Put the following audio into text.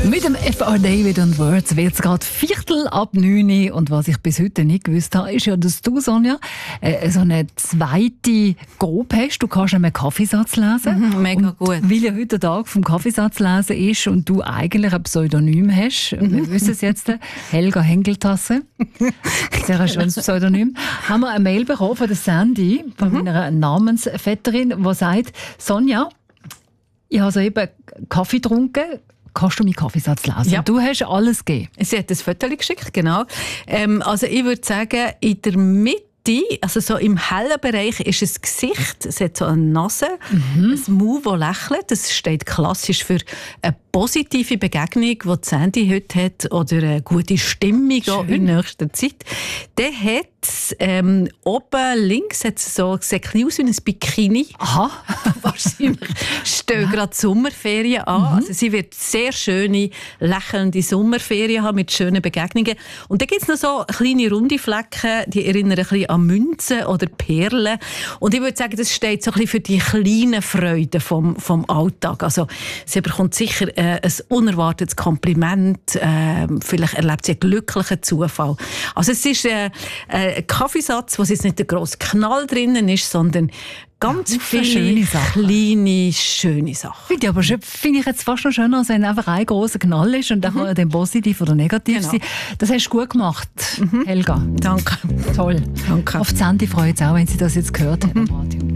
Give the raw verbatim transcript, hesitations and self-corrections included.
Mit dem F R David und Words wird es gerade Viertel ab neun. Und was ich bis heute nicht gewusst habe, ist ja, dass du, Sonja, äh, so eine zweite Gabe hast. Du kannst einen Kaffeesatz lesen. Mhm, mega und gut. Weil ja heute der Tag vom Kaffeesatz lesen ist und du eigentlich ein Pseudonym hast, mhm. wir wissen es jetzt, Helga Hengeltasse, sehr ein schönes Pseudonym, haben wir eine Mail bekommen von der Sandy, von mhm. meiner Namensvetterin, die sagt, Sonja, ich habe soeben Kaffee getrunken, kannst du meinen Kaffeesatz lesen? Ja. Du hast alles gegeben. Sie hat ein Foto geschickt, genau. Ähm, also ich würde sagen, in der Mitte, also so im hellen Bereich, ist ein Gesicht, es hat so eine Nase, mhm. ein Mund, das lächelt. Das steht klassisch für eine positive Begegnung, die Sandy heute hat, oder eine gute Stimmung in nächster Zeit. Der hat ähm, oben links hat es so, sieht ein aus wie ein Bikini. Aha. Wahrscheinlich stehen gerade die Sommerferien an. Mhm. Also sie wird sehr schöne, lächelnde Sommerferien haben mit schönen Begegnungen. Und dann gibt es noch so kleine runde Flecken, die erinnern ein bisschen an Münzen oder Perlen. Und ich würde sagen, das steht so ein bisschen für die kleinen Freuden vom, vom Alltag. Also sie bekommt sicher äh, ein unerwartetes Kompliment. Äh, vielleicht erlebt sie einen glücklichen Zufall. Also es ist äh, äh, ein Kaffeesatz, wo jetzt nicht der grosse Knall drinnen ist, sondern ganz ja, viele schöne Sachen. kleine, schöne Sachen. Finde ich aber finde ich jetzt fast noch schöner, als wenn einfach ein grosser Knall ist und dann mhm. kann er dann positiv oder negativ genau. sein. Das hast du gut gemacht, mhm. Helga. Danke. Toll. Danke. Auf die Sandy freut es auch, wenn sie das jetzt gehört mhm. haben.